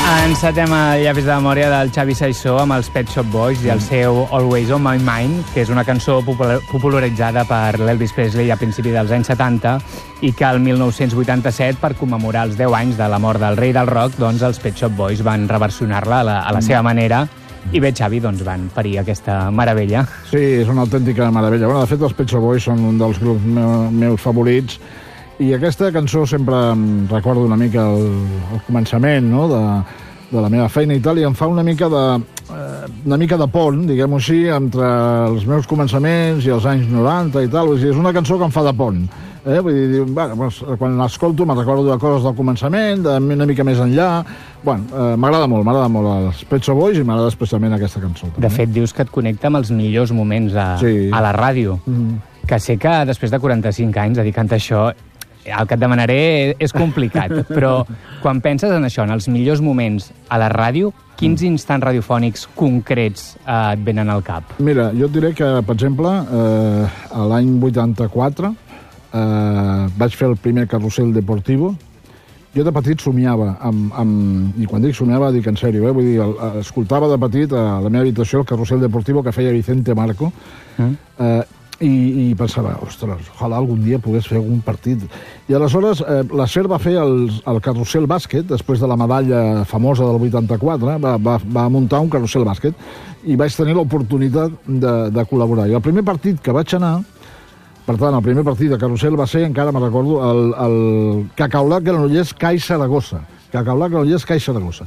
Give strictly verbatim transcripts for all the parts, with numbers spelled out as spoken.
Encetem el llapis de memòria del Xavi Saissó amb els Pet Shop Boys i el seu Always on My Mind, que és una cançó popularitzada per l'Elvis Presley a principi dels anys setanta i que el mil nou-cents vuitanta-set, per commemorar els deu anys de la mort del rei del rock, doncs els Pet Shop Boys van reversionar-la a la, a la seva manera i bé, Xavi, doncs van parir aquesta meravella. Sí, és una autèntica meravella. Bueno, de fet, els Pet Shop Boys són un dels grups me meus favorits i aquesta cançó sempre em recordo una mica el, el començament, no?, de, de la meva feina i tal, i em fa una mica de, eh, una mica de pont, diguem-ho així, entre els meus començaments i els anys noranta i tal. Vull dir, és una cançó que em fa de pont. Eh? Vull dir, bueno, doncs, quan l'escolto me'n recordo de coses del començament, de una mica més enllà. Bueno, eh, m'agrada molt, m'agrada molt els Pet Shop Boys i m'agrada especialment aquesta cançó. També. De fet, dius que et connecta amb els millors moments a, sí. a la ràdio. Mm. Que sé que després de quaranta-cinc anys dedicant a això, el que et demanaré és complicat, però quan penses en això, en els millors moments a la ràdio, quins instants radiofònics concrets eh, et venen al cap? Mira, jo et diré que, per exemple, eh, l'any vuitanta-quatre eh, vaig fer el primer carrusel deportivo. Jo de petit somiava, amb, amb, i quan dic somiava dic en sèrio, eh? Vull dir, el, escoltava de petit a la meva habitació el carrusel deportivo que feia Vicente Marco, mm. eh, I, i pensava, ostres, ojalà algun dia pogués fer algun partit. I aleshores eh, la SER va fer el, el carrusel bàsquet, després de la medalla famosa del vuitanta-quatre, va, va, va muntar un carrusel bàsquet, i vaig tenir l'oportunitat de, de col·laborar. I el primer partit que vaig anar, per tant, el primer partit de carrusel va ser, encara me'n recordo, el, el Cacaulac Granollers CAI Saragossa. Cacaulac Granollers CAI Saragossa.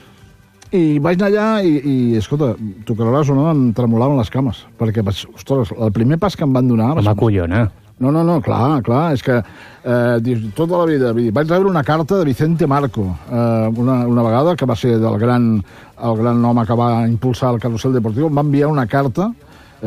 I vaig anar allà i, i escolta, tu creuràs o no, em tremolaven les cames, perquè, ostres, el primer pas que em van donar... Home, collona. No, no, no, clar, clar, és que eh, tota la vida vaig rebre una carta de Vicente Marco, eh, una, una vegada, que va ser del gran, el gran home que va impulsar el carrusel deportiu, em va enviar una carta eh,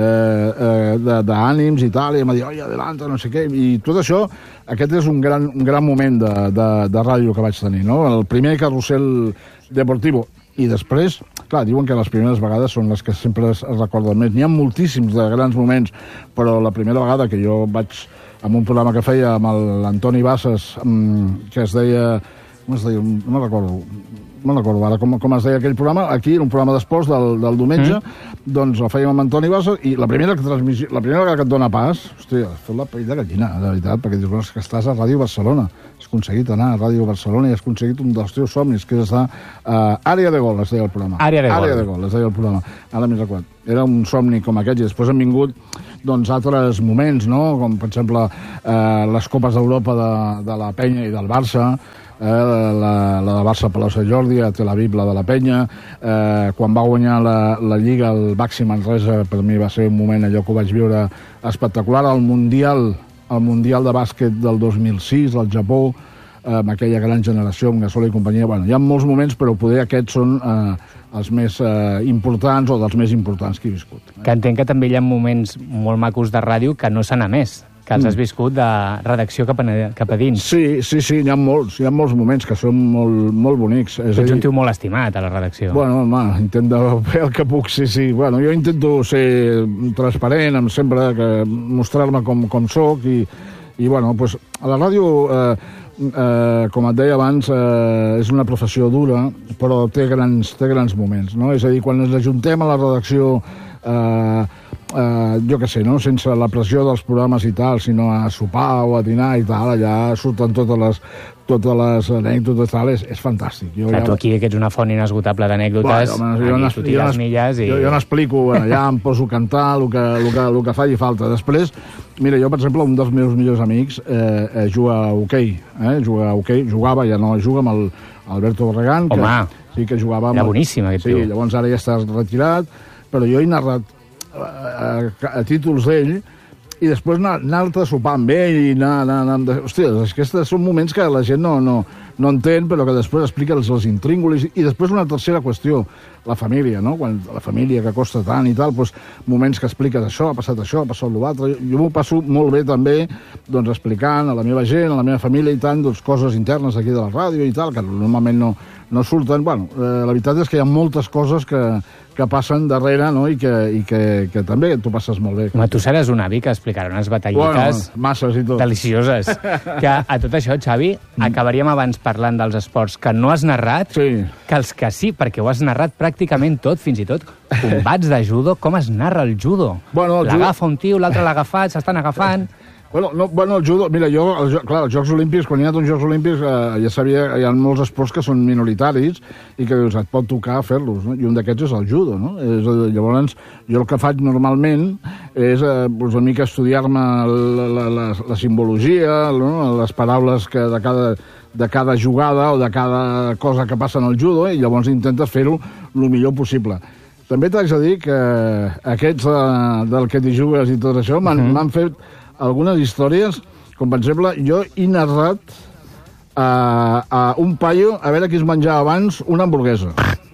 eh, d'ànims i tal, i em va dir, oi, adelanta, no sé què, i tot això, aquest és un gran, un gran moment de, de, de ràdio que vaig tenir, no? El primer carrusel deportiu. I després, clar, diuen que les primeres vegades són les que sempre es recorden més. N'hi ha moltíssims de grans moments, però la primera vegada que jo vaig amb un programa que feia amb l'Antoni Bassas, que es deia... Com es deia? No me'n recordo. No me'n recordo ara com, com es deia aquell programa. Aquí era un programa d'esports del, del diumenge, mm. doncs el fèiem amb Antoni Bassas, i la primera, transmissió, la primera vegada que et dona pas, hòstia, has fet la pell de gallina, de veritat, perquè dius, que estàs a Ràdio Barcelona. Has aconseguit anar a Ràdio Barcelona i has aconseguit un dels teus somnis, que és estar a uh, Àrea de Gol, es deia el programa. Àrea de Gol. Àrea de Gol, es deia el programa. Ara m'he recordat. Era un somni com aquest, i després han vingut doncs, altres moments, no? Com, per exemple, eh, les Copes d'Europa de, de la Penya i del Barça, eh, la, la de Barça Palau Sant Jordi, a Tel Aviv, la de la Penya, eh, quan va guanyar la, la Lliga, el Baxi Manresa, per mi va ser un moment allò que ho vaig viure espectacular, el Mundial, el Mundial de bàsquet del dos mil sis, al Japó, eh, amb aquella gran generació, amb Gasol i companyia. Bueno, hi ha molts moments, però poder aquests són eh, els més eh, importants o dels més importants que he viscut. Que entenc que també hi ha moments molt macos de ràdio que no s'han emès, que els has viscut de redacció cap a, cap a dins. Sí, sí, sí, n'hi ha molts, hi ha molts moments que són molt, molt bonics. Tu ets un tio molt estimat a la redacció. Bueno, home, intento fer el que puc, sí, sí. Bueno, jo intento ser transparent, amb sempre que mostrar-me com, com soc, i, i bueno, pues, a la ràdio, eh, eh, com et deia abans, eh, és una professió dura, però té grans, té grans moments, no? És a dir, quan ens ajuntem a la redacció... Eh, Uh, jo què sé, no? Sense la pressió dels programes i tal, sinó a sopar o a dinar i tal, allà surten totes les, totes les anècdotes, tal, és, és fantàstic. Jo Clar, ja... tu aquí, que ets una font inesgotable d'anècdotes, bueno, jo aquí tu tires milles i... Jo, jo n'explico, allà em poso a cantar el que, el, que, el que faci falta. Després, mira, jo, per exemple, un dels meus millors amics eh, eh, juga a hoquei, eh? juga a hoquei, jugava, ja no juga amb el Alberto Barragán, que Home, sí que jugava amb era el... boníssim, aquest sí, tio. Llavors ara ja està retirat, però jo he narrat A, a, a títols d'ell, i després anar, anar-te a sopar amb ell i anar... anar, anar hòstia, aquests són moments que la gent no, no, no entén, però que després explica els, els intríngulis. I després una tercera qüestió, la família, no? Quan la família que costa tant i tal, doncs, moments que expliques això, ha passat això, ha passat l'altre. Jo m'ho passo molt bé també, doncs, explicant a la meva gent, a la meva família i tant, doncs, coses internes aquí de la ràdio i tal, que normalment no, no surten. Bueno, eh, la veritat és que hi ha moltes coses que, que passen darrere, no? I, que, i que, que també tu passes molt bé. Home, tu seràs un avi que explicarà unes batallites bueno, masses i tot. delicioses. Que a tot això, Xavi, mm. acabaríem abans parlant dels esports que no has narrat sí. que els que sí, perquè ho has narrat pràcticament tot, fins i tot combats de judo. Com es narra el judo? Bueno, el L'agafa judo... un tio, l'altre l'ha agafat, s'estan agafant... Bueno, no, bueno, el judo... Mira, jo, el, clar, els Jocs Olímpics, quan hi ha uns Jocs Olímpics, eh, ja sabia que hi ha molts esports que són minoritaris i que dius, et pot tocar fer-los, no? I un d'aquests és el judo, no? És, llavors, jo el que faig normalment és eh, una mica estudiar-me la, la, la, la simbologia, no? Les paraules que de cada, de cada jugada o de cada cosa que passa en el judo, i llavors intentes fer-ho el millor possible. També t'haig de dir que aquests eh, del que t'hi jugues i tot això m'han mm-hmm. fet algunes històries, com per exemple, jo he narrat a, a un paio a veure qui es menjava abans una hamburguesa.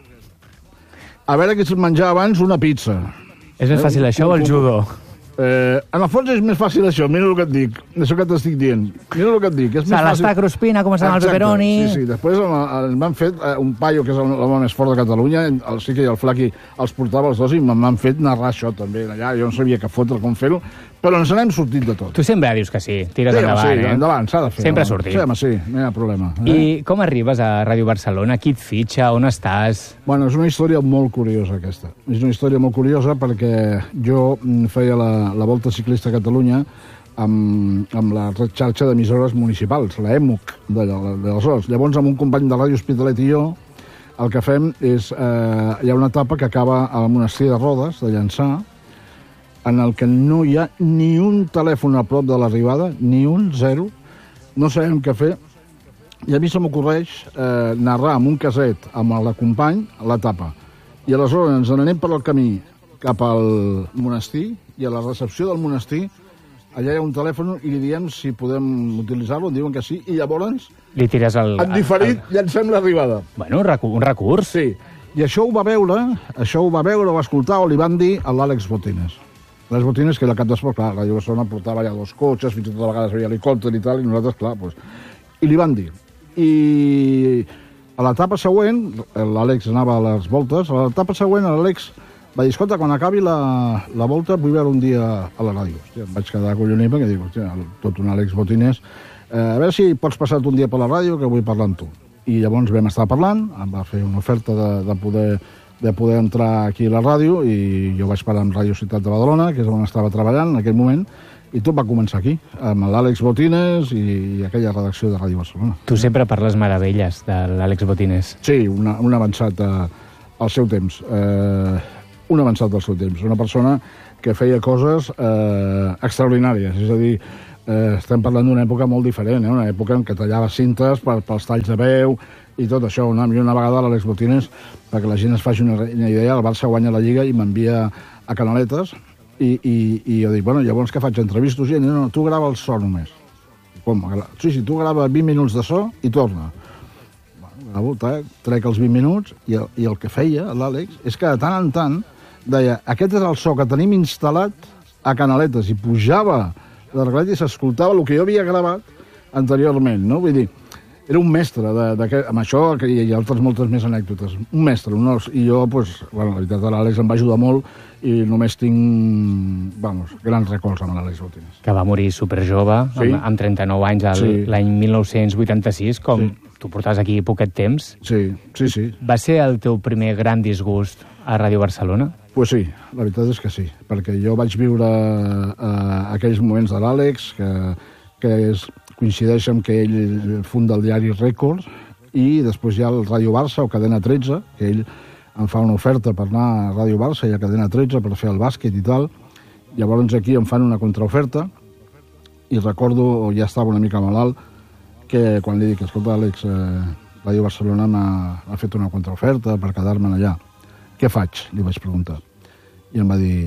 A veure qui es menjava abans una pizza. És més fàcil eh? això o el judo? Eh, en el fons és més fàcil això, mira el que et dic, això que t'estic dient. Mira el que et dic. És Se l'està cruspina, com es llama el pepperoni... Sí, sí, després m'han fet eh, un paio que és l'home més fort de Catalunya, el Sique i el Flaqui els portava els dos i m'han fet narrar això també. Allà jo no sabia què fotre, com fer-ho, però ens n'hem sortit de tot. Tu sempre dius que sí, tires sí, endavant, sí, eh? endavant, s'ha de fer. Sempre ha sortit. Sí, home, sí, no hi ha problema. Eh? I com arribes a Ràdio Barcelona? Qui et fitxa? On estàs? Bueno, és una història molt curiosa, aquesta. És una història molt curiosa perquè jo feia la, la Volta Ciclista a Catalunya amb, amb la xarxa d'emissores municipals, la E M U C de, de, de les Llavors, amb un company de Ràdio Hospitalet i jo, el que fem és... Eh, hi ha una etapa que acaba al monestir de Rodes, de Llançà, en el que no hi ha ni un telèfon a prop de l'arribada, ni un, zero, no sabem què fer, i a mi se m'ocorreix eh, narrar amb un caset amb el company l'etapa. I aleshores ens n'anem per el camí cap al monestir, i a la recepció del monestir allà hi ha un telèfon i li diem si podem utilitzar-lo, em diuen que sí, i llavors li tires el... en diferit el... llancem l'arribada. Bueno, un, recu un recurs. Sí, i això ho va veure, això ho va veure, ho va escoltar, o li van dir a l'Àlex Botines. Les botines que la cap d'esport, clar, la Barcelona portava ja dos cotxes, fins i tot a vegades veia helicòpter i tal, i nosaltres, clar, doncs... I li van dir. I a l'etapa següent, l'Àlex anava a les voltes, a l'etapa següent l'Àlex va dir, escolta, quan acabi la, la volta vull veure un dia a la ràdio. Hòstia, em vaig quedar collonit perquè dic, hòstia, tot un Àlex Botines, eh, a veure si pots passar un dia per la ràdio que vull parlar amb tu. I llavors vam estar parlant, em va fer una oferta de, de poder... de poder entrar aquí a la ràdio, i jo vaig parar amb Ràdio Ciutat de Badalona, que és on estava treballant en aquell moment, i tot va començar aquí, amb l'Àlex Botines i, i aquella redacció de Ràdio Barcelona. Tu sempre parles meravelles de l'Àlex Botines. Sí, una, un avançat eh, al seu temps. Eh, un avançat al seu temps. Una persona que feia coses eh, extraordinàries, és a dir, eh, estem parlant d'una època molt diferent, eh? Una època en què tallava cintes per, pels talls de veu, i tot això. Una, una vegada l'Àlex Botines, perquè la gent es faci una, una idea, el Barça guanya la Lliga i m'envia a Canaletes, i, i, i jo dic, bueno, llavors què faig? Entrevistos? I no, no, tu grava el so només. Com? Sí, sí, tu grava vint minuts de so i torna. Bueno, gravo, trec els vint minuts, i el, i el que feia l'Àlex és que de tant en tant deia, aquest és el so que tenim instal·lat a Canaletes, i pujava la regleta i s'escoltava el que jo havia gravat anteriorment, no? Vull dir, era un mestre, de, de, de, amb això que hi ha altres moltes més anècdotes. Un mestre, un os, i jo, pues, bueno, la veritat, l'Àlex em va ajudar molt i només tinc, vamos, grans records amb l'Àlex Botines. Que va morir superjove, sí? amb, amb trenta-nou anys, el, sí. l'any mil nou-cents vuitanta-sis, com sí. tu portaves aquí poquet temps. Sí, sí, sí. Va ser el teu primer gran disgust a Ràdio Barcelona? Pues sí, la veritat és que sí, perquè jo vaig viure eh, aquells moments de l'Àlex, que, que és... coincideix amb que ell funda el diari Rècords, i després hi ha el Ràdio Barça o Cadena tretze, que ell em fa una oferta per anar a Ràdio Barça i a Cadena tretze per fer el bàsquet i tal. Llavors aquí em fan una contraoferta, i recordo, ja estava una mica malalt, que quan li dic, escolta, Àlex, eh, Ràdio Barcelona m'ha fet una contraoferta per quedar-me'n allà. Què faig? Li vaig preguntar. I em va dir,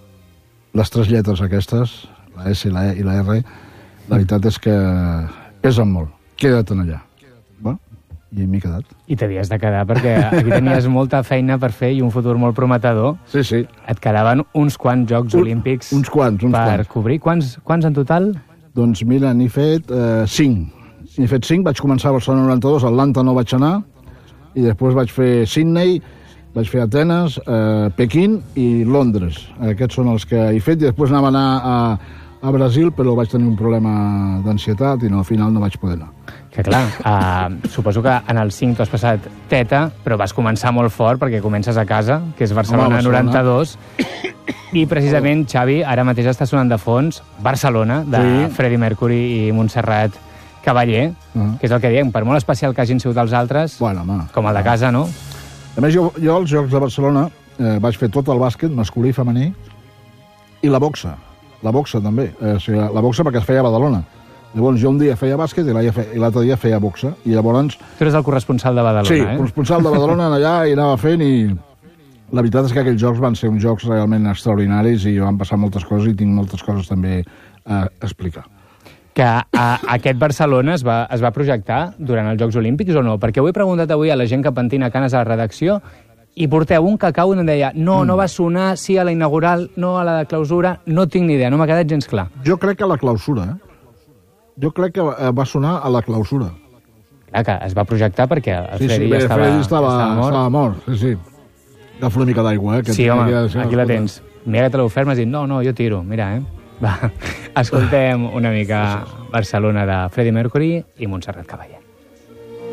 les tres lletres aquestes, la S, la E i la R, la veritat és que pesen molt. Queda't allà. Bueno, i m'he quedat. I t'havies de quedar perquè aquí tenies molta feina per fer i un futur molt prometedor. Sí, sí. Et quedaven uns quants Jocs Un, Olímpics uns quants, uns per quants. cobrir. Quants, quants en total? Doncs mira, n'he fet eh, cinc. N'he fet cinc. Vaig començar a Barcelona noranta-dos, a Atlanta no vaig anar, i després vaig fer Sydney, vaig fer Atenes, eh, Pequín i Londres. Aquests són els que he fet, i després anava a anar a, a Brasil, però vaig tenir un problema d'ansietat i no, al final no vaig poder anar. Que clar, uh, suposo que en el cinc tu has passat teta, però vas començar molt fort perquè comences a casa, que és Barcelona, Home, Barcelona. noranta-dos, i precisament, Xavi, ara mateix està sonant de fons Barcelona, de sí. Freddie Mercury i Montserrat Caballé, uh -huh. que és el que diem, per molt especial que hagin sigut els altres, bueno, home, com el de casa, no? A més, jo, jo als Jocs de Barcelona eh, vaig fer tot el bàsquet, masculí i femení, i la boxa. La boxa, també. Eh, o sigui, la boxa perquè es feia a Badalona. Llavors, jo un dia feia bàsquet i l'altre dia feia boxa. I llavors... Tu eres el corresponsal de Badalona, sí, eh? Sí, corresponsal de Badalona allà i anava fent i... La veritat és que aquells jocs van ser uns jocs realment extraordinaris i van passar moltes coses i tinc moltes coses també a explicar. Que a, aquest Barcelona es va, es va projectar durant els Jocs Olímpics o no? Perquè ho he preguntat avui a la gent que pentina canes a la redacció i porteu un cacau i em deia no, mm. no va sonar, sí a la inaugural, no a la de clausura, no tinc ni idea, no m'ha quedat gens clar. Jo crec que a la clausura, eh? Jo crec que va sonar a la clausura. Clar, que es va projectar perquè el sí, Freddy sí, ja estava, Freddy estava, estava mort. Estava mort, sí, sí. Agafa una mica d'aigua, eh? Que sí, home, que... aquí la tens. Mira que te l'ho fer, m'has dit, no, no, jo tiro, mira, eh? Va, escoltem una mica Barcelona de Freddie Mercury i Montserrat Caballé.